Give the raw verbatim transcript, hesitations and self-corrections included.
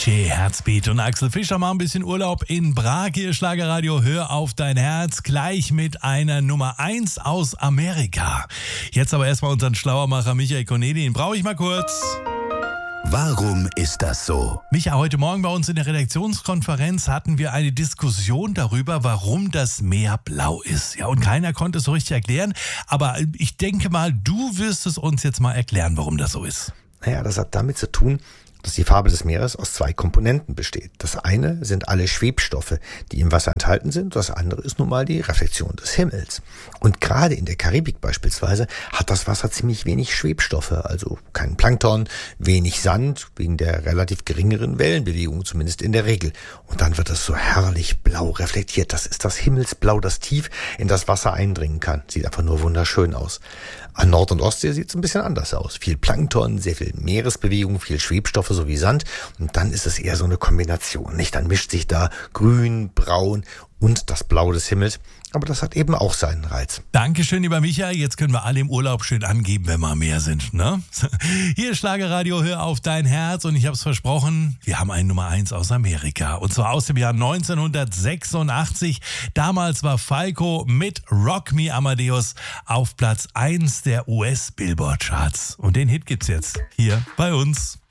Avicii, Herzbeat und Axel Fischer machen ein bisschen Urlaub in Prag. Hier Schlagerradio, hör auf dein Herz, gleich mit einer Nummer eins aus Amerika. Jetzt aber erstmal unseren Schlauermacher Michael Corneli, den brauche ich mal kurz. Warum ist das so? Micha, heute Morgen bei uns in der Redaktionskonferenz hatten wir eine Diskussion darüber, warum das Meer blau ist. Ja, und keiner konnte es so richtig erklären, aber ich denke mal, du wirst es uns jetzt mal erklären, warum das so ist. Naja, das hat damit zu tun, dass die Farbe des Meeres aus zwei Komponenten besteht. Das eine sind alle Schwebstoffe, die im Wasser enthalten sind. Das andere ist nun mal die Reflexion des Himmels. Und gerade in der Karibik beispielsweise hat das Wasser ziemlich wenig Schwebstoffe, also keinen Plankton, wenig Sand, wegen der relativ geringeren Wellenbewegung, zumindest in der Regel. Und dann wird es so herrlich blau reflektiert. Das ist das Himmelsblau, das tief in das Wasser eindringen kann. Sieht einfach nur wunderschön aus. An Nord- und Ostsee sieht es ein bisschen anders aus. Viel Plankton, sehr viel Meeresbewegung, viel Schwebstoffe sowie Sand. Und dann ist es eher so eine Kombination, nicht? Dann mischt sich da Grün, Braun und das Blau des Himmels. Aber das hat eben auch seinen Reiz. Dankeschön, lieber Micha. Jetzt können wir alle im Urlaub schön angeben, wenn wir am Meer sind, ne? Hier Schlagerradio, hör auf dein Herz. Und ich habe es versprochen, wir haben einen Nummer eins aus Amerika. Und zwar aus dem Jahr neunzehnhundertsechsundachtzig. Damals war Falco mit Rock Me Amadeus auf Platz eins der U S-Billboard-Charts. Und den Hit gibt's jetzt hier bei uns.